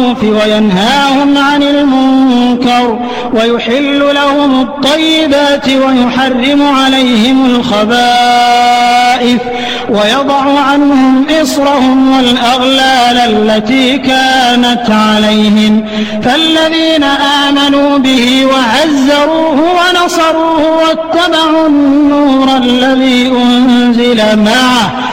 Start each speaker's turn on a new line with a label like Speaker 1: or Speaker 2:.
Speaker 1: بالمعروف وينهاهم عن المنكر ويحل لهم الطيبات ويحرم عليهم الخبائث ويضع عنهم إصرهم والأغلال التي كانت عليهم فالذين آمنوا به وعزروه ونصروه واتبعوا النور الذي أنزل معه